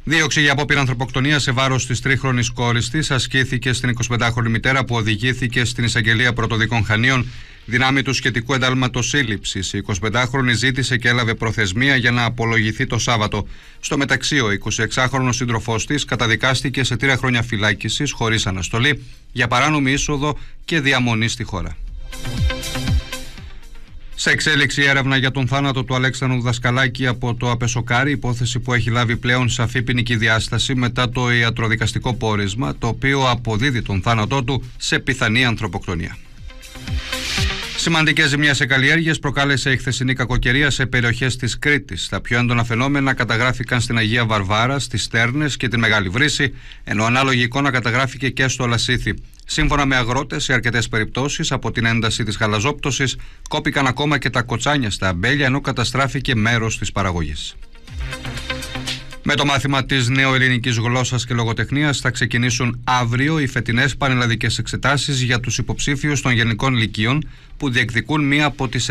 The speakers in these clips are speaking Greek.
Δίωξη για απόπειρα ανθρωποκτονία σε βάρος της τρίχρονης κόρης της ασκήθηκε στην 25χρονη μητέρα που οδηγήθηκε στην εισαγγελία πρωτοδικών Χανίων δυνάμει του σχετικού εντάλματος σύλληψης. Η 25χρονη ζήτησε και έλαβε προθεσμία για να απολογηθεί το Σάββατο. Στο μεταξύ, ο 26χρονος σύντροφός της καταδικάστηκε σε 3 χρόνια φυλάκισης χωρίς αναστολή για παράνομη είσοδο και διαμονή στη χώρα. Σε εξέλιξη έρευνα για τον θάνατο του Αλέξανδρου Δασκαλάκη από το Απεσοκάρι, υπόθεση που έχει λάβει πλέον σαφή ποινική διάσταση μετά το ιατροδικαστικό πόρισμα, το οποίο αποδίδει τον θάνατό του σε πιθανή ανθρωποκτονία. Σημαντικές ζημιές σε καλλιέργειες προκάλεσε η χθεσινή κακοκαιρία σε περιοχές της Κρήτης. Τα πιο έντονα φαινόμενα καταγράφηκαν στην Αγία Βαρβάρα, στις Στέρνες και τη Μεγάλη Βρύση, ενώ ανάλογη εικόνα καταγράφηκε και στο Λασίθι. Σύμφωνα με αγρότες, σε αρκετές περιπτώσεις από την ένταση της χαλαζόπτωσης κόπηκαν ακόμα και τα κοτσάνια στα αμπέλια, ενώ καταστράφηκε μέρος της παραγωγής. Με το μάθημα της νεοελληνικής γλώσσας και λογοτεχνίας θα ξεκινήσουν αύριο οι φετινές πανελλαδικές εξετάσεις για τους υποψήφιους των γενικών λυκείων που διεκδικούν μία από τις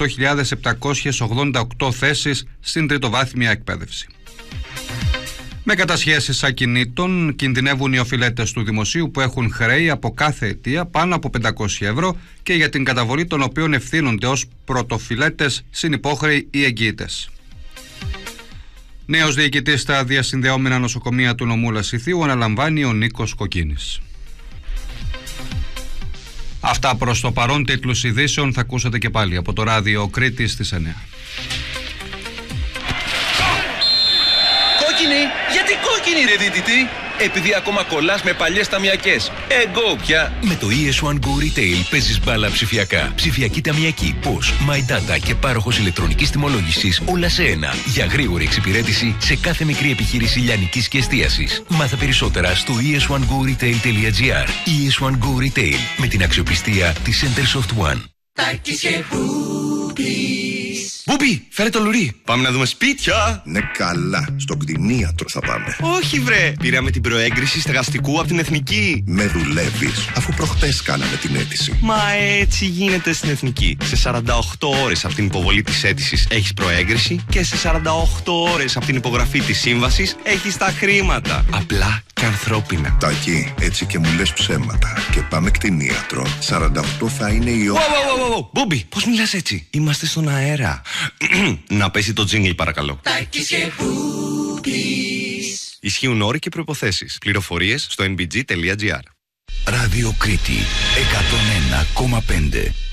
68.788 θέσεις στην τριτοβάθμια εκπαίδευση. Με κατασχέσεις ακινήτων κινδυνεύουν οι οφειλέτες του δημοσίου που έχουν χρέη από κάθε αιτία πάνω από 500 ευρώ και για την καταβολή των οποίων ευθύνονται ως πρωτοφιλέτες, συνυπόχρεοι ή εγγυητές. Νέος διοικητής στα διασυνδεόμενα νοσοκομεία του νομού Λασιθίου αναλαμβάνει ο Νίκος Κοκκίνης. Αυτά προς το παρόν. Τίτλους ειδήσεων θα ακούσατε και πάλι από το ράδιο Κρήτης στις 9. Κόκκινη! Γιατί κόκκινη ρε δίτητη? Επειδή ακόμα κολλάς με παλιές ταμιακές. Εγώ πια. Με το ES1 Go Retail παίζεις μπάλα ψηφιακά. Ψηφιακή ταμιακή, POS, My Data και πάροχος ηλεκτρονικής τιμολόγησης όλα σε ένα. Για γρήγορη εξυπηρέτηση σε κάθε μικρή επιχείρηση λιανικής και εστίασης. Μάθε περισσότερα στο es1goretail.gr. ES1 Go Retail με την αξιοπιστία της Centersoft One. Μπούμπι, φέρε το λουρί. Πάμε να δούμε σπίτια. Ναι, καλά. Στο κτηνίατρο θα πάμε. Όχι, βρε. Πήραμε την προέγκριση στεγαστικού από την Εθνική. Με δουλεύεις, αφού προχτές κάναμε την αίτηση. Μα έτσι γίνεται στην Εθνική. Σε 48 ώρες από την υποβολή της αίτησης έχεις προέγκριση και σε 48 ώρες από την υπογραφή της σύμβασης έχεις τα χρήματα. Απλά και ανθρώπινα. Τάκη, έτσι και μου λες ψέματα. Και πάμε κτηνίατρο. 48 θα είναι η ώρα. Μπούμπι, πώς μιλάς έτσι? Είμαστε στον αέρα. Να πέσει το τζίνγκλ παρακαλώ. Ισχύουν όροι και προϋποθέσεις. Πληροφορίες στο nbg.gr. Ράδιο Κρήτη 101,5.